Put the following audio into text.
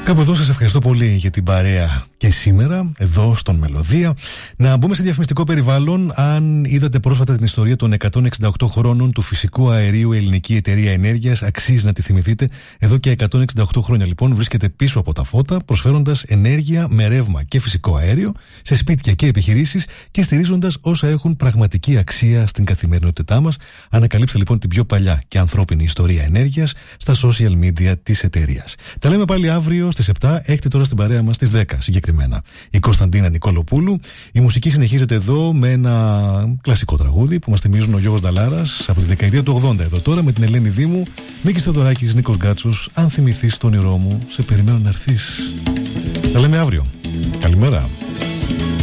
Κάπου εδώ σας ευχαριστώ πολύ για την παρέα και σήμερα, εδώ στον Μελωδία. Να μπούμε σε διαφημιστικό περιβάλλον. Αν είδατε πρόσφατα την ιστορία των 168 χρόνων του φυσικού αερίου, η Ελληνική Εταιρεία Ενέργειας αξίζει να τη θυμηθείτε. Εδώ και 168 χρόνια λοιπόν βρίσκεται πίσω από τα φώτα, προσφέροντας ενέργεια με ρεύμα και φυσικό αέριο σε σπίτια και επιχειρήσεις και στηρίζοντας όσα έχουν πραγματική αξία στην καθημερινότητά μας. Ανακαλύψτε λοιπόν την πιο παλιά και ανθρώπινη ιστορία ενέργειας στα social media της εταιρείας. Τα λέμε πάλι αύριο στις 7. Έχετε τώρα στην παρέα μας στις 10 συγκεκριμένα η Κωνσταντίνα Νικολοπούλου. Η μουσική συνεχίζεται εδώ με ένα κλασικό τραγούδι που μας θυμίζουν ο Γιώργος Νταλάρας από τη δεκαετία του 80. Εδώ τώρα με την Ελένη Δήμου, Μίκης Θεοδωράκης, Νίκος Γκάτσος. Αν θυμηθείς το όνειρό μου, σε περιμένω να έρθεις. Τα λέμε αύριο. Καλημέρα.